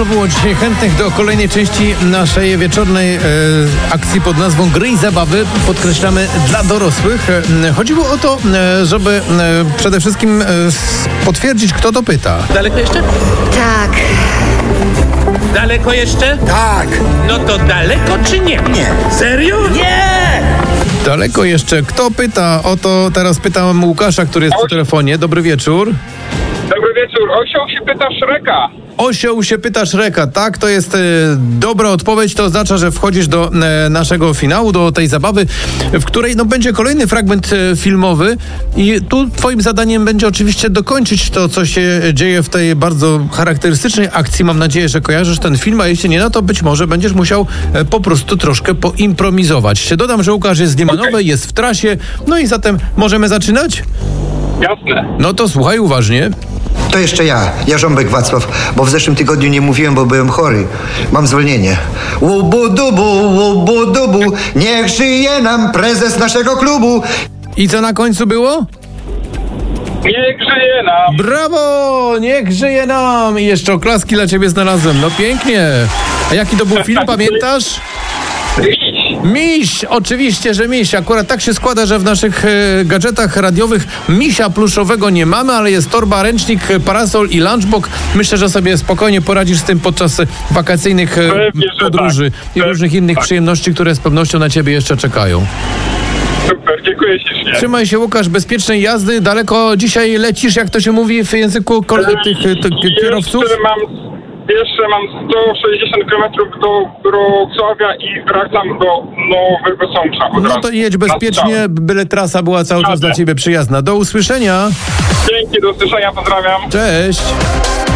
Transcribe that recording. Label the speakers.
Speaker 1: Dużo było dzisiaj chętnych do kolejnej części naszej wieczornej akcji pod nazwą Gry i Zabawy. Podkreślamy, dla dorosłych. Chodziło o to, żeby przede wszystkim potwierdzić, kto to pyta.
Speaker 2: Daleko jeszcze?
Speaker 3: Tak.
Speaker 2: Daleko jeszcze?
Speaker 4: Tak.
Speaker 2: No to daleko czy nie?
Speaker 4: Nie.
Speaker 2: Serio?
Speaker 4: Nie!
Speaker 1: Daleko jeszcze. Kto pyta? O to teraz pytam Łukasza, który jest przy telefonie. Dobry wieczór.
Speaker 5: Dobry wieczór. Osioł się pyta Szreka.
Speaker 1: Osioł się pyta Szreka, tak? To jest dobra odpowiedź, to oznacza, że wchodzisz do naszego finału, do tej zabawy, w której będzie kolejny fragment filmowy i tu twoim zadaniem będzie oczywiście dokończyć to, co się dzieje w tej bardzo charakterystycznej akcji. Mam nadzieję, że kojarzysz ten film, a jeśli nie, no to być może będziesz musiał po prostu troszkę poimprowizować. Dodam, że Łukasz jest z Niemanowej, jest w trasie, no i zatem możemy zaczynać?
Speaker 5: Jasne.
Speaker 1: No to słuchaj uważnie.
Speaker 4: To jeszcze ja, Jarząbek Wacław, bo w zeszłym tygodniu nie mówiłem, bo byłem chory. Mam zwolnienie. Łubu-dubu, niech żyje nam prezes naszego klubu.
Speaker 1: I co na końcu było?
Speaker 5: Niech żyje nam.
Speaker 1: Brawo! Niech żyje nam! I jeszcze oklaski dla ciebie znalazłem. No pięknie. A jaki to był film, pamiętasz? Miś! Oczywiście, że miś. Akurat tak się składa, że w naszych gadżetach radiowych misia pluszowego nie mamy, ale jest torba, ręcznik, parasol i lunchbox. Myślę, że sobie spokojnie poradzisz z tym podczas wakacyjnych podróży i różnych innych przyjemności, które z pewnością na ciebie jeszcze czekają.
Speaker 5: Super, dziękuję ślicznie.
Speaker 1: Trzymaj się, Łukasz, bezpiecznej jazdy. Daleko dzisiaj lecisz, jak to się mówi w języku tych kierowców?
Speaker 5: Jeszcze mam 160 km do Wrocławia i wracam do Nowego Sącza.
Speaker 1: No to jedź bezpiecznie, byle trasa była cały czas dla ciebie przyjazna. Do usłyszenia.
Speaker 5: Dzięki, do usłyszenia, pozdrawiam.
Speaker 1: Cześć.